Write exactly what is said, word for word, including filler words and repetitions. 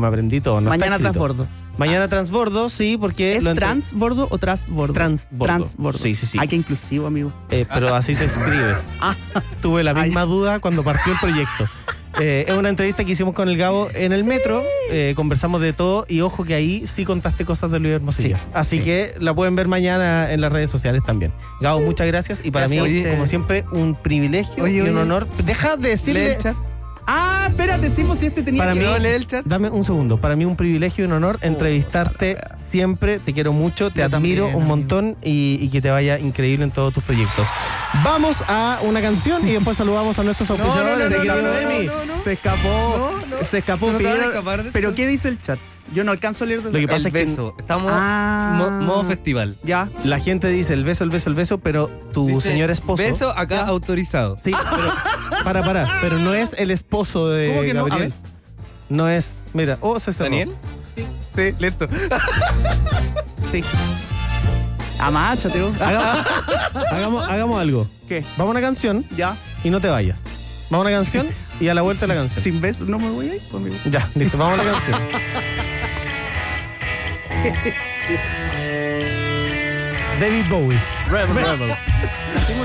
me aprendí todo. No Mañana está escrito. transbordo. Mañana transbordo, sí, porque... ¿Es lo entre- transbordo o transbordo? Transbordo. Transbordo. Sí, sí, sí. Ay, qué inclusivo, amigo. Eh, pero así se escribe. Ah, Tuve la misma Ay. duda cuando partió el proyecto. Eh, es una entrevista que hicimos con el Gabo en el metro. Eh, conversamos de todo y ojo que ahí sí contaste cosas de Luis Hermosilla. Sí, Así sí. que la pueden ver mañana en las redes sociales también. Gabo, muchas gracias. Y para Gracias a mí, ustedes. como siempre, un privilegio Oye, y un oye. honor. Deja de Lee decirle... el chat. ah, espérate, sí, pues si este tenía Para que... mí, No, lee el chat. dame un segundo. Para mí un privilegio y un honor entrevistarte siempre. Te quiero mucho, te Yo admiro también, un amigo. montón y, y que te vaya increíble en todos tus proyectos. Vamos a una canción y después saludamos a nuestros no, no, auspiciadores. no, querido no, no, Emi. no, no. Se escapó. No, no. Se escapó. No te van a pero- escapar de pero esto. ¿qué dice el chat? Yo no alcanzo a leer de Lo que pasa El es que beso. Estamos Ah. mo- modo festival. Ya. la gente dice el beso, el beso, el beso, pero tu Dice, señor esposo. Beso acá Ya. autorizado. Sí, pero, para, para. Pero no es el esposo de ¿Cómo que no? A Gabriel. ver. No es. Mira, oh, se cerró. ¿Daniel? Sí. Sí, lento. Sí. Amáchate vos. Hagamos, hagamos, hagamos algo. ¿Qué? Vamos a una canción Ya. y no te vayas. Vamos a una canción y a la vuelta la canción. Sin besos no me voy a ir, pues, amigo. Ya, listo, vamos a la canción. David Bowie. Rebel, rebel.